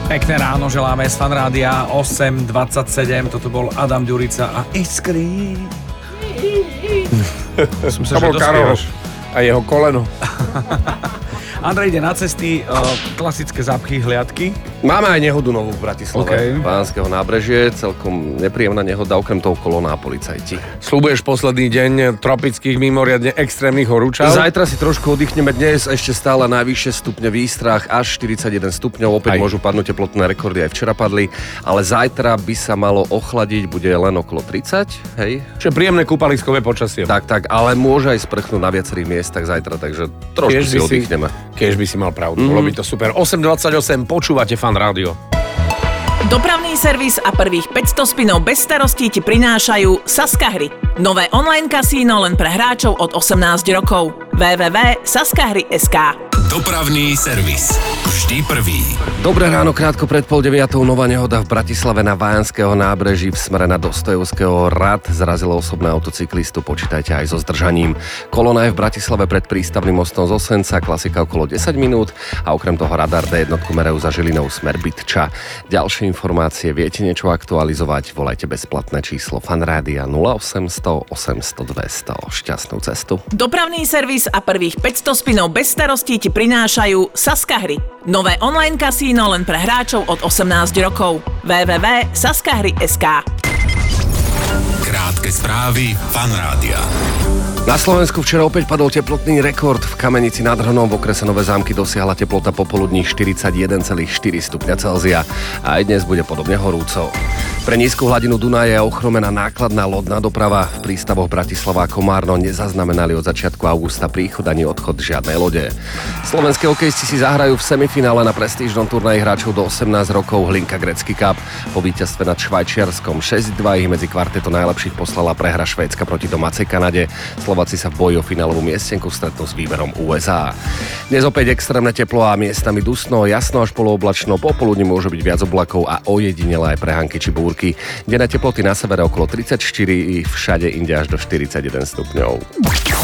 Pekné ráno želáme z Fanrádia 8.27. Toto bol Adam Ďurica a Iskry. To bol Karol a jeho koleno. Andrej ide na cesty, klasické zápchy, hliadky. Máme aj nehodu novú v Bratislave. Okay. Vánskeho nábrežie, celkom nepríjemná nehoda, okrem toho koloná policajti. Sľubuješ posledný deň tropických, mimoriadne extrémnych horúčav? Zajtra si trošku oddychneme, dnes ešte stále najvyššie stupne Výstrach, až 41 stupňov, opäť môžu padnúť teplotné rekordy, aj včera padli, ale zajtra by sa malo ochladiť, bude len okolo 30, hej? Čiže príjemné kúpaliskové počasie. Tak, ale môže aj sprchnúť na viacerých miestach zajtra, takže trošku si oddychneme. Keď by si mal pravdu, bolo by to super. 8.28, počúvate Fan Rádio. Dopravný servis a prvých 500 spinov bez starostí ti prinášajú Saska Hry. Nové online kasíno len pre hráčov od 18 rokov. www.saskahry.sk. Dopravný servis. Vždy prvý. Dobré ráno, krátko pred 8:30 nová nehoda v Bratislave na Vánskeho nábreží v smere na Dostojevského rad. Zrazilo osobné autocyklistu, počítajte aj so zdržaním. Kolona je v Bratislave pred prístavným mostom z Osenca, klasika okolo 10 minút a okrem toho radar D1 merajú za Žilinou smer Bytča. Ďalšie informácie, viete niečo aktualizovať, volajte bezplatné číslo Fanrádia 0800 800 200. Šťastnú cestu. Dopravný servis a prvých 500 spinov bez starostí ti prinášajú Saska Hry. Nové online kasíno len pre hráčov od 18 rokov. www.saskahry.sk. Krátke správy Fanrádia. Na Slovensku včera opäť padol teplotný rekord. V Kamenici nad Hronom v okrese Nové Zámky dosiahla teplota popoludní 41,4 stupňa Celzia a aj dnes bude podobne horúco. Pre nízku hladinu Dunaja je ochromená nákladná lodná doprava. V prístavoch Bratislava a Komárno nezaznamenali od začiatku augusta príchod ani odchod žiadnej lode. Slovenské hokejisti si zahrajú v semifinále na prestížnom turnaji hráčov do 18 rokov Hlinka Gretzky Cup. Po víťazstve nad Švajčiarskom 6-2 ich medzi kvarteto najlepších poslala prehra Švédska proti domácej Kanade. Slováci sa v boji o finálovú miestenku stretnú s výberom USA. Dnes opäť extrémne teplo a miestami dusno, jasno až polooblačno, popoludní môže byť viac oblakov a ojedinele aj prehánky či búrky. Denné teploty na severe okolo 34, všade inde až do 41 stupňov.